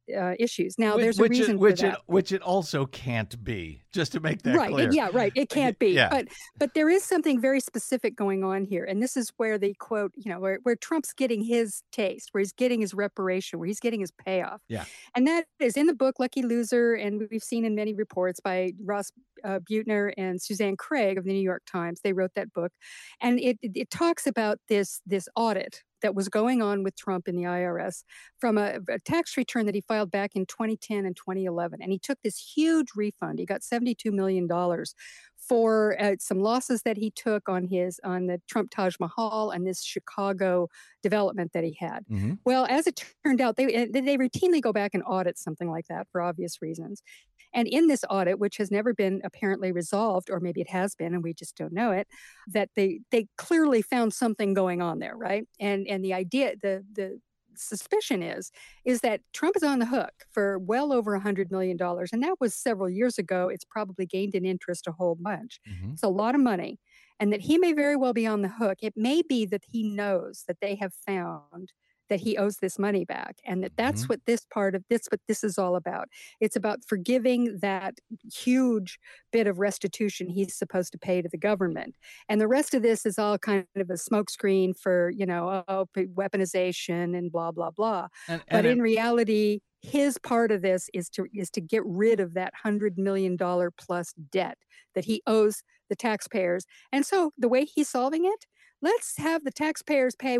issues. Now, there's a reason for that. Which it also can't be, just to make that Right. clear. Yeah, right. It can't be. Yeah. But there is something very specific going on here. And this is where the quote, where Trump's getting his taste, where he's getting his reparation, where he's getting his payoff. Yeah. And that is in the book, Lucky Loser. And we've seen in many reports by Ross Butner and Suzanne Craig of the New York Times. They wrote that book. And it talks about this audit that was going on with Trump in the IRS from a tax return that he filed back in 2010 and 2011. And he took this huge refund. He got $72 million for some losses that he took on the Trump Taj Mahal and this Chicago development that he had. Mm-hmm. Well, as it turned out, they routinely go back and audit something like that for obvious reasons. And in this audit, which has never been apparently resolved, or maybe it has been and we just don't know it, that they clearly found something going on there, right? And the idea, the suspicion is that Trump is on the hook for well over $100 million. And that was several years ago. It's probably gained in interest a whole bunch. Mm-hmm. It's a lot of money. And that he may very well be on the hook. It may be that he knows that they have found that he owes this money back, and that's Mm-hmm. what this is all about. It's about forgiving that huge bit of restitution he's supposed to pay to the government, and the rest of this is all kind of a smokescreen for weaponization and blah blah blah. But in reality, his part of this is to get rid of that $100 million plus debt that he owes the taxpayers, and so the way he's solving it. Let's have the taxpayers pay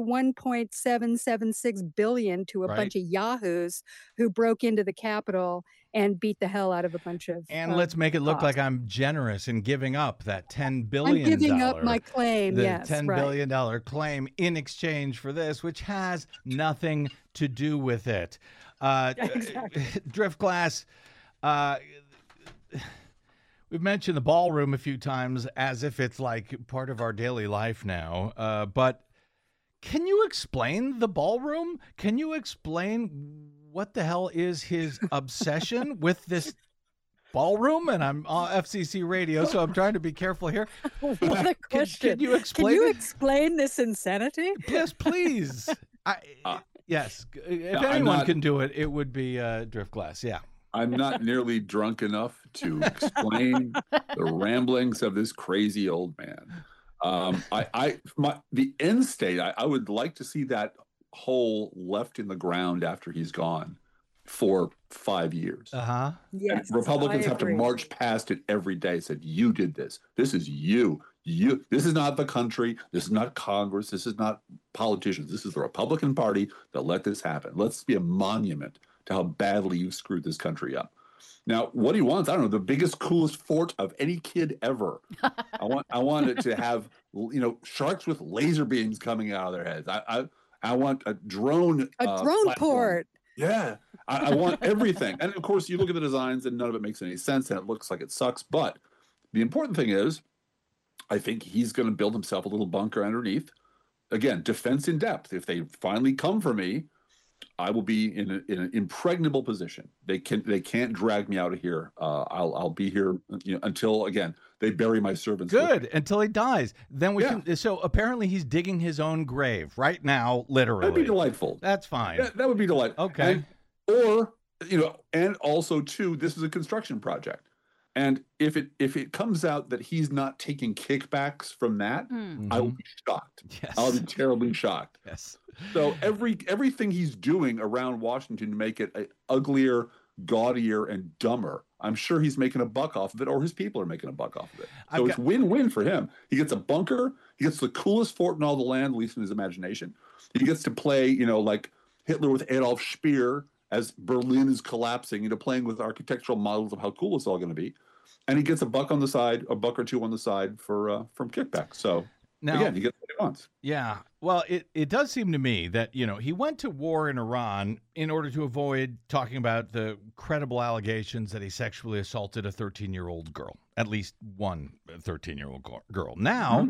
$1.776 billion to a bunch of yahoos who broke into the Capitol and beat the hell out of a bunch of. And let's make it look like I'm generous in giving up that $10 billion. I'm giving up my claim. Yes, $10 billion claim in exchange for this, which has nothing to do with it. Exactly. Driftglass. We've mentioned the ballroom a few times as if it's like part of our daily life now. But can you explain the ballroom? Can you explain what the hell is his obsession with this ballroom? And I'm on FCC radio, so I'm trying to be careful here. What a question. Can you explain? Can you explain this insanity? Yes, please. Yes. If anyone can do it, it would be Driftglass. Yeah. I'm not nearly drunk enough to explain the ramblings of this crazy old man. The end state, I would like to see that hole left in the ground after he's gone for 5 years. Uh-huh. Yes. And Republicans have to march past it every day. Said, you did this. This is you. This is not the country. This is not Congress. This is not politicians. This is the Republican Party that let this happen. Let's be a monument to how badly you've screwed this country up. Now, what he wants, I don't know, the biggest, coolest fort of any kid ever. I want it to have, sharks with laser beams coming out of their heads. I want a drone. A drone port. Yeah, I want everything. And of course, you look at the designs and none of it makes any sense and it looks like it sucks. But the important thing is, I think he's going to build himself a little bunker underneath. Again, defense in depth. If they finally come for me, I will be in an impregnable position. They can't drag me out of here. I'll be here until again they bury my servants. Good, until he dies. Then we can. So apparently he's digging his own grave right now, literally. That'd be delightful. That's fine. That would be delightful. Okay. And also too, this is a construction project. And if it comes out that he's not taking kickbacks from that, I will be shocked. Yes. I'll be terribly shocked. Yes. So everything he's doing around Washington to make it uglier, gaudier, and dumber, I'm sure he's making a buck off of it, or his people are making a buck off of it. So it's win-win for him. He gets a bunker. He gets the coolest fort in all the land, at least in his imagination. He gets to play, like Hitler with Adolf Speer as Berlin is collapsing, playing with architectural models of how cool it's all going to be. And he gets a buck on the side, a buck or two on the side from kickbacks. So now, again, he gets what he wants. Yeah. Well, it does seem to me that, he went to war in Iran in order to avoid talking about the credible allegations that he sexually assaulted a 13-year-old girl, at least one 13-year-old girl. Now,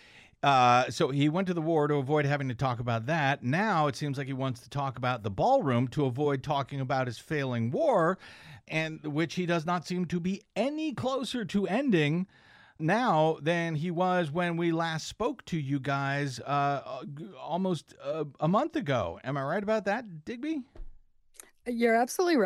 so he went to the war to avoid having to talk about that. Now it seems like he wants to talk about the ballroom to avoid talking about his failing war, and which he does not seem to be any closer to ending now than he was when we last spoke to you guys almost a month ago. Am I right about that, Digby? You're absolutely right.